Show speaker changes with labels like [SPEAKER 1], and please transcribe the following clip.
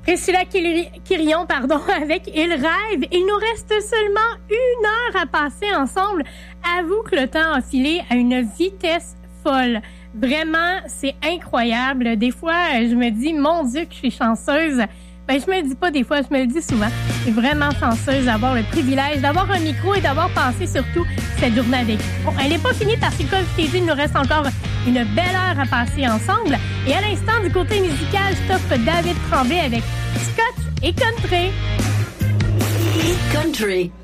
[SPEAKER 1] Priscilla Quirion, avec Il rêve. Il nous reste seulement 1 heure à passer ensemble. Avoue que le temps a filé à une vitesse folle. Vraiment, c'est incroyable. Des fois, je me dis, mon Dieu, que je suis chanceuse. Ben, je me le dis pas des fois, je me le dis souvent. Je suis vraiment chanceuse d'avoir le privilège d'avoir un micro et d'avoir passé surtout cette journée avec vous. Bon, elle n'est pas finie parce que, comme je t'ai dit, il nous reste encore une belle heure à passer ensemble. Et à l'instant, du côté musical, je t'offre David Tremblay avec Scotch et Country.
[SPEAKER 2] Country.